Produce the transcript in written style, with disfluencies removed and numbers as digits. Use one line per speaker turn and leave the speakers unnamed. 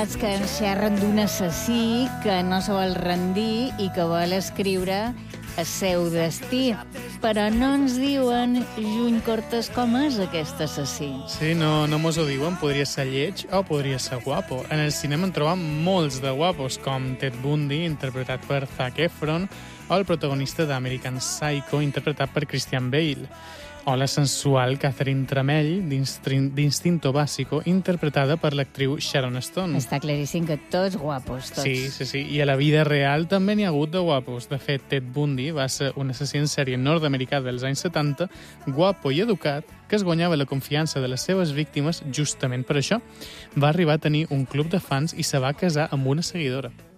novel·les que ens xerren d'un assassí que no se vol rendir i que vol escriure el seu destí. Però no ens diuen, Juny Cortés, com és aquest assassí.
Sí, no mos ho diuen. Podria ser lleig o podria ser guapo. En el cinema en trobam molts de guapos, com Ted Bundy, interpretat per Zac Efron, o el protagonista d'American Psycho, interpretat per Christian Bale, o la sensual Catherine Tramell, d'Instinto Básico, interpretada per l'actriu Sharon Stone.
Està claríssim que tots guapos, tots.
Sí. I a la vida real també n'hi ha hagut de guapos. De fet, Ted Bundy va ser un assassí en sèrie nord-americà dels anys 70, guapo i educat, que es guanyava la confiança de les seves víctimes justament per això. Va arribar a tenir un club de fans i se va casar amb una seguidora.